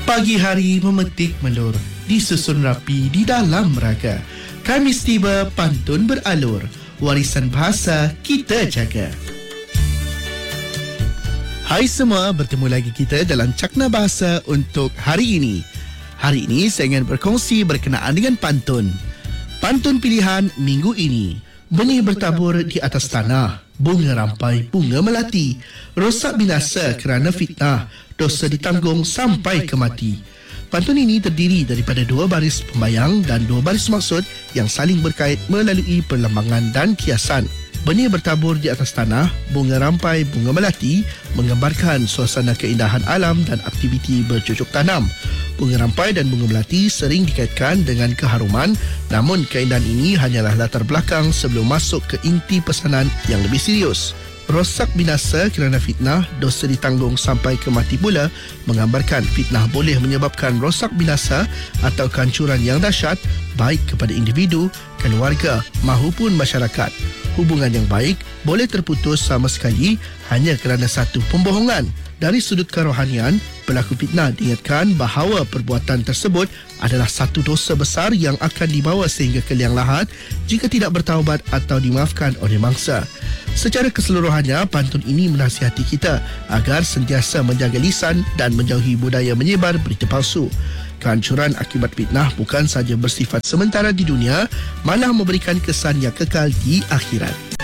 Pagi hari memetik melur, disusun rapi di dalam raga. Khamis tiba, pantun beralur, warisan bahasa kita jaga. Hai semua, bertemu lagi kita dalam Cakna Bahasa untuk hari ini. Hari ini saya ingin berkongsi berkenaan dengan pantun. Pantun pilihan minggu ini. Benih bertabur di atas tanah, bunga rampai, bunga melati. Rosak binasa kerana fitnah, dosa ditanggung sampai ke mati. Pantun ini terdiri daripada dua baris pembayang dan dua baris maksud yang saling berkait melalui perlembangan dan kiasan. Benih bertabur di atas tanah, bunga rampai, bunga melati menggambarkan suasana keindahan alam dan aktiviti bercocok tanam. Bunga rampai dan bunga melati sering dikaitkan dengan keharuman, namun keindahan ini hanyalah latar belakang sebelum masuk ke inti pesanan yang lebih serius. Rosak binasa kerana fitnah, dosa ditanggung sampai ke mati pula menggambarkan fitnah boleh menyebabkan rosak binasa atau kehancuran yang dahsyat baik kepada individu, keluarga mahupun masyarakat. Hubungan yang baik boleh terputus sama sekali hanya kerana satu pembohongan. Dari sudut kerohanian, pelaku fitnah diingatkan bahawa perbuatan tersebut adalah satu dosa besar yang akan dibawa sehingga ke liang lahat jika tidak bertaubat atau dimaafkan oleh mangsa. Secara keseluruhannya, pantun ini menasihati kita agar sentiasa menjaga lisan dan menjauhi budaya menyebar berita palsu. Kehancuran akibat fitnah bukan sahaja bersifat sementara di dunia, malah memberikan kesan yang kekal di akhirat.